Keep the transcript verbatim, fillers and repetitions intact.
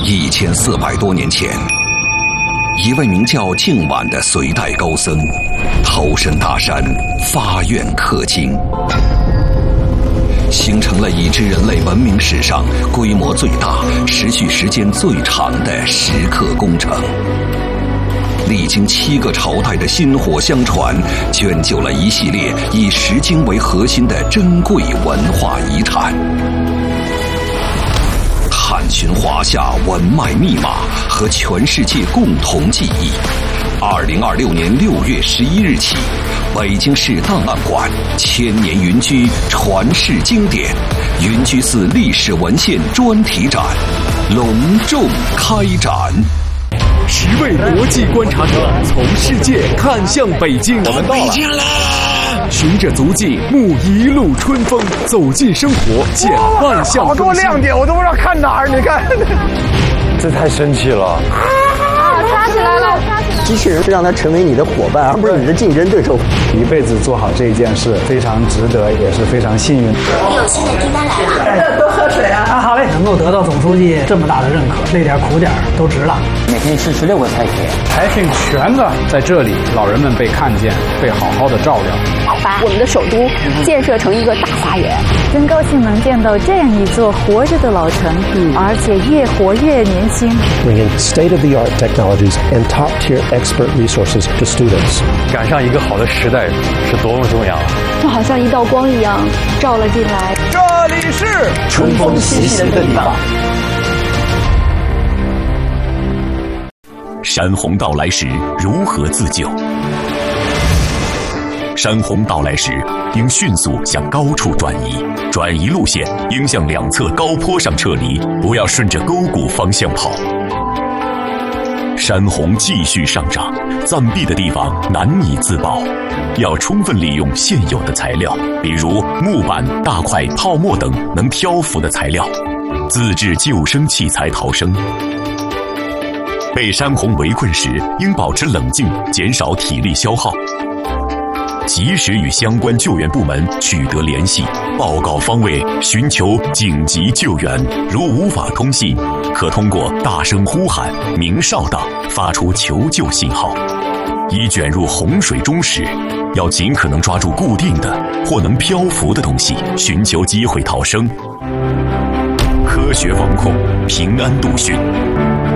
一千四百多年前，一位名叫净晚的隋代高僧，投身大山，发愿刻经，形成了已知人类文明史上规模最大、持续时间最长的石刻工程。历经七个朝代的薪火相传，卷就了一系列以石经为核心的珍贵文化遗产。探寻华夏文脉密码和全世界共同记忆。二零二六年六月十一日起，北京市档案馆千年云居传世经典云居寺历史文献专题展隆重开展。 十位国际观察者从世界看向北京， 我们到了。 循着足迹，沐一路春风，走进生活，见万象更新。 好多亮点，我都不知道看哪儿。你看，这太神奇了！ 啊，刷起来了！ 机器人是让它成为你的伙伴，而不是你的竞争对手。 一辈子做好这一件事，非常值得，也是非常幸运。 你有新的订单来了， 多喝水啊！啊，好嘞，能够得到总书记这么大的认可，累点苦点都值了。 每天吃十六个菜品， 培训全的在这里，老人们被看见，被好好的照料。 把我们的首都建设成一个大花园， 真高兴能见到这样一座活着的老城，嗯、而且越活越年轻。 Bringing state-of-the-art technologies and top-tier expert resources to students。 赶上一个好的时代是多么重要啊！ 就好像一道光一样照了进来。 这里是春风习习的地方。 山洪到来时如何自救？山洪到来时，应迅速向高处转移，转移路线应向两侧高坡上撤离，不要顺着沟谷方向跑。山洪继续上涨，暂避的地方难以自保，要充分利用现有的材料，比如木板、大块、泡沫等能漂浮的材料，自制救生器材逃生。被山洪围困时，应保持冷静，减少体力消耗。及时与相关救援部门取得联系，报告方位，寻求紧急救援。如无法通信，可通过大声呼喊、鸣哨等发出求救信号。已卷入洪水中时，要尽可能抓住固定的或能漂浮的东西，寻求机会逃生。科学防控，平安度汛。